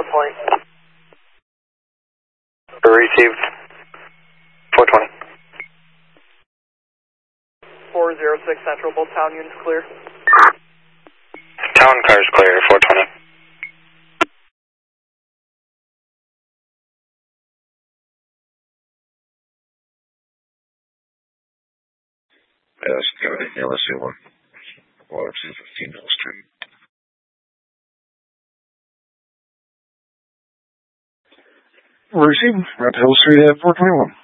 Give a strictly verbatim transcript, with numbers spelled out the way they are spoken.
point. Received four twenty. four zero six Central, both town units clear. Town cars clear, four twenty. Yeah, let's go ahead. Yeah, let's see one. Water two fifteen Mill Street. Receiving, Red Hill Street at four twenty-one.